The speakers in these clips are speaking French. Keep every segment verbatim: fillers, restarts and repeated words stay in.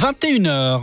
vingt et une heures.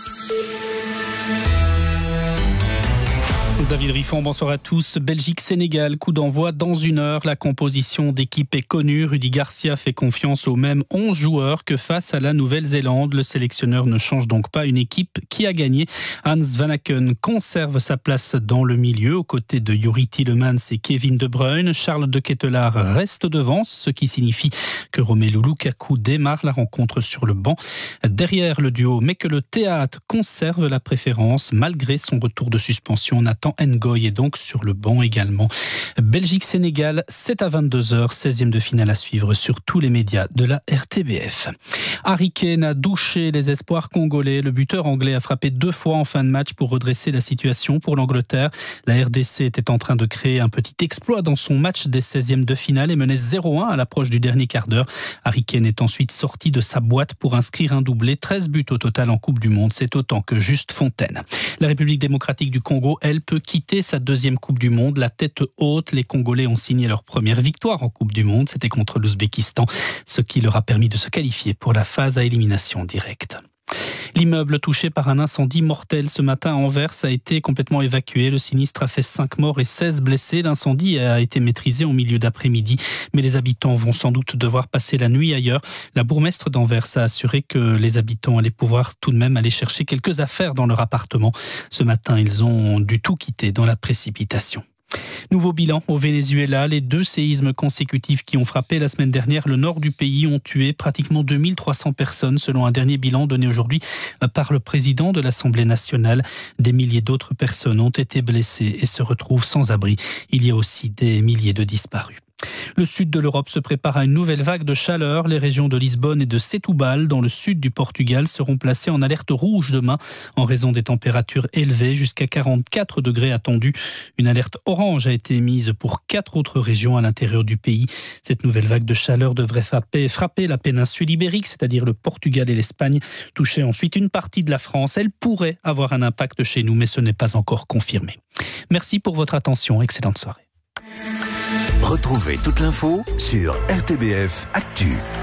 David Riffon, bonsoir à tous. Belgique-Sénégal, coup d'envoi dans une heure. La composition d'équipe est connue. Rudy Garcia fait confiance aux mêmes onze joueurs que face à la Nouvelle-Zélande. Le sélectionneur ne change donc pas une équipe qui a gagné. Hans Vanaken conserve sa place dans le milieu aux côtés de Youri Tielemans et Kevin De Bruyne. Charles de Ketelaere reste devant, ce qui signifie que Romelu Lukaku démarre la rencontre sur le banc derrière le duo, mais que le théâtre conserve la préférence malgré son retour de suspension. Nathan Ngoy est donc sur le banc également. Belgique-Sénégal, c'est à vingt-deux heures, seizième de finale à suivre sur tous les médias de la R T B F. Harry Kane a douché les espoirs congolais. Le buteur anglais a frappé deux fois en fin de match pour redresser la situation pour l'Angleterre. La R D C était en train de créer un petit exploit dans son match des seizièmes de finale et menait zéro un à l'approche du dernier quart d'heure. Harry Kane est ensuite sorti de sa boîte pour inscrire un doublé. treize buts au total en Coupe du Monde, c'est autant que Juste Fontaine. La République démocratique du Congo, elle, peut quitter sa deuxième Coupe du Monde. La tête haute, les Congolais ont signé leur première victoire en Coupe du Monde. C'était contre l'Ouzbékistan, ce qui leur a permis de se qualifier pour la phase à élimination directe. L'immeuble touché par un incendie mortel ce matin à Anvers a été complètement évacué. Le sinistre a fait cinq morts et seize blessés. L'incendie a été maîtrisé en milieu d'après-midi, mais les habitants vont sans doute devoir passer la nuit ailleurs. La bourgmestre d'Anvers a assuré que les habitants allaient pouvoir tout de même aller chercher quelques affaires dans leur appartement. Ce matin, ils ont dû tout quitter dans la précipitation. Nouveau bilan au Venezuela. Les deux séismes consécutifs qui ont frappé la semaine dernière le nord du pays ont tué pratiquement deux mille trois cents personnes selon un dernier bilan donné aujourd'hui par le président de l'Assemblée nationale. Des milliers d'autres personnes ont été blessées et se retrouvent sans abri. Il y a aussi des milliers de disparus. Le sud de l'Europe se prépare à une nouvelle vague de chaleur. Les régions de Lisbonne et de Setúbal, dans le sud du Portugal, seront placées en alerte rouge demain en raison des températures élevées, jusqu'à quarante-quatre degrés attendus. Une alerte orange a été émise pour quatre autres régions à l'intérieur du pays. Cette nouvelle vague de chaleur devrait frapper, frapper la péninsule ibérique, c'est-à-dire le Portugal et l'Espagne, toucher ensuite une partie de la France. Elle pourrait avoir un impact chez nous, mais ce n'est pas encore confirmé. Merci pour votre attention. Excellente soirée. Retrouvez toute l'info sur R T B F Actu.